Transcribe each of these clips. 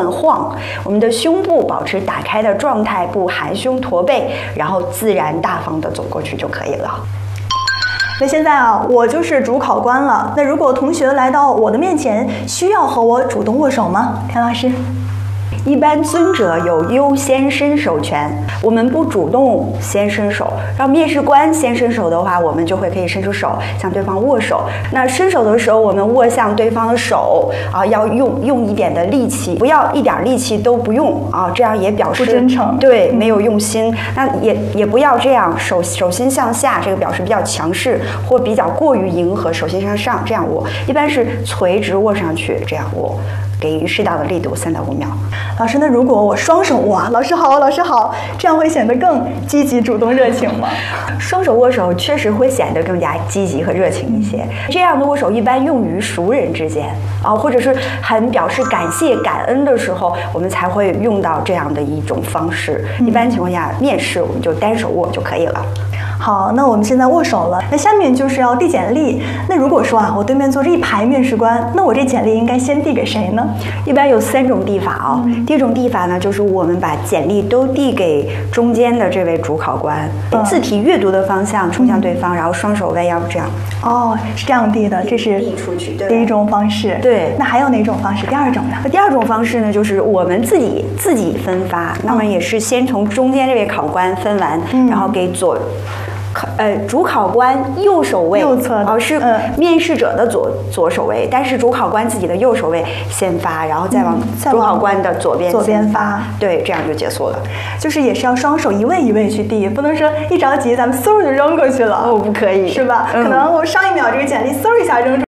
乱晃，我们的胸部保持打开的状态，不含胸驼背，然后自然大方的走过去就可以了。 那现在啊，我就是主考官了。那如果同学来到我的面前，需要和我主动握手吗？田老师？ 一般尊者有优先伸手权，我们不主动先伸手，让面试官先伸手的话，我们就会可以伸出手向对方握手。那伸手的时候，我们握向对方的手啊，要用一点的力气，不要一点力气都不用啊，这样也表示不真诚， 对，没有用心。那也不要这样，手心向下，这个表示比较强势或比较过于迎合，手心向上这样握，一般是垂直握上去这样握。给予适当的力度，3到5秒。 老师，那如果我双手握，老师好，老师好，这样会显得更积极、主动、热情吗？ 双手握手确实会显得更加积极和热情一些。这样的握手一般用于熟人之间啊，或者是很表示感谢、感恩的时候，我们才会用到这样的一种方式。一般情况下，面试我们就单手握就可以了。 好，那我们现在握手了，那下面就是要递简历。那如果说啊，我对面坐着一排面试官，那我这简历应该先递给谁呢？ 一般有3种递法啊。第一种递法呢，就是我们把简历都递给中间的这位主考官，字体阅读的方向冲向对方，然后双手弯腰这样。 哦，是这样递的，这是递出去， 第一种方式。 对， 那还有哪种方式？第二种呢？ 第二种方式呢，就是我们自己分发，那么也是先从中间这位考官分完，然后给主考官右手位， 右侧的是面试者的左手位，但是主考官自己的右手位先发，然后再往主考官的左边发，对，这样就结束了。 就是也是要双手一位一位去递，不能说一着急咱们嗖就扔过去了， 不可以， 是吧？可能我上一秒这个简历嗖一下扔出。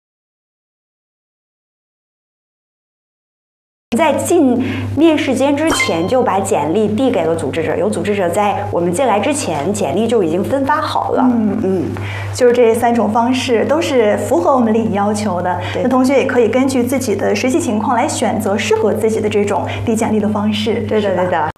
在进面试间之前就把简历递给了组织者，有组织者在我们进来之前，简历就已经分发好了。 就是这3种方式都是符合我们礼仪要求的。那同学也可以根据自己的实际情况来选择适合自己的这种递简历的方式。 对的，对的。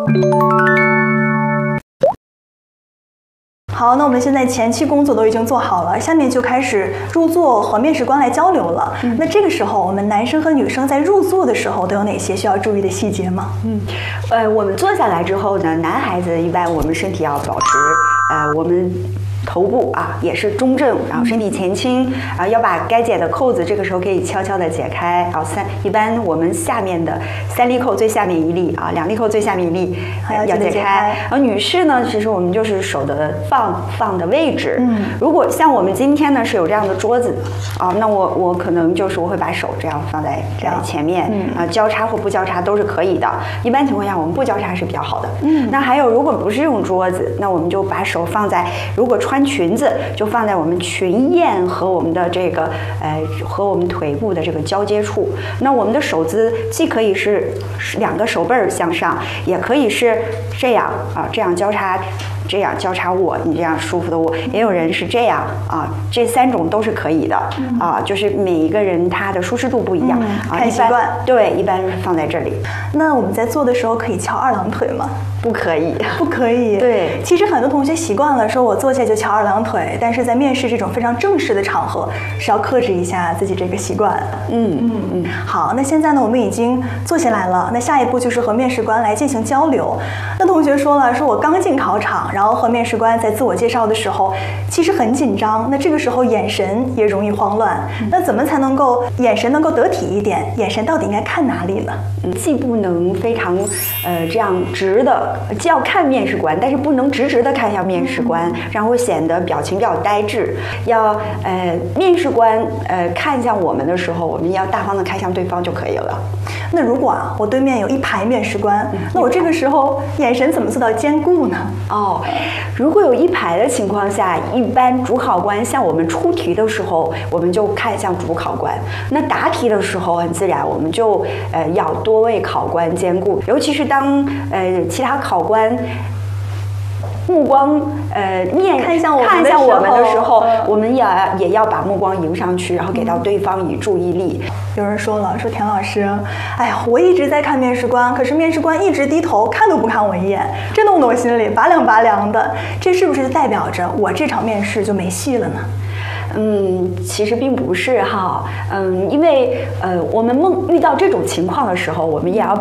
好，那我们现在前期工作都已经做好了，下面就开始入座和面试官来交流了。那这个时候，我们男生和女生在入座的时候都有哪些需要注意的细节吗？ 我们坐下来之后呢，男孩子一般我们身体要保持我们头部啊也是中正，然后身体前倾，要把该解的扣子这个时候可以悄悄的解开。一般我们下面的3粒扣最下面1粒啊，2粒扣最下面1粒要解开。而女士呢，其实我们就是手的放的位置。如果像我们今天呢是有这样的桌子啊，那我可能就是我会把手这样放在前面，交叉或不交叉都是可以的。一般情况下我们不交叉是比较好的。那还有如果不是用桌子，那我们就把手放在，如果穿裙子就放在我们裙燕和我们的这个和我们腿部的这个交接处。那我们的手姿既可以是2个手背儿向上，也可以是这样啊，这样交叉握，你这样舒服的握。也有人是这样啊，这3种都是可以的啊，就是每一个人他的舒适度不一样啊， 看习惯。 对，一般放在这里。 那我们在做的时候可以翘2郎腿吗？ 不可以， 不可以。 对， 其实很多同学习惯了说我坐下就翘2郎腿，但是在面试这种非常正式的场合是要克制一下自己这个习惯。好，那现在呢我们已经坐下来了，那下一步就是和面试官来进行交流。那同学说了，说我刚进考场，然后和面试官在自我介绍的时候其实很紧张，那这个时候眼神也容易慌乱。那怎么才能够眼神能够得体一点？眼神到底应该看哪里呢？ 既不能非常这样直的，既要看面试官，但是不能直的看向面试官，然后会显得表情比较呆滞。要面试官看向我们的时候，我们要大方的看向对方就可以了。 那如果我对面有一排面试官，那我这个时候眼神怎么做到兼顾呢？ 如果有一排的情况下，一般主考官向我们出题的时候，我们就看向主考官。那答题的时候很自然，我们就要多位考官兼顾，尤其是当其他考官目光看向我们的时候，我们也要把目光迎上去，然后给到对方以注意力。 有人说了，说田老师，哎呀，我一直在看面试官，可是面试官一直低头，看都不看我一眼，这弄得我心里拔凉的。这是不是代表着我这场面试就没戏了呢？ 其实并不是哈，因为我们遇到这种情况的时候，我们也要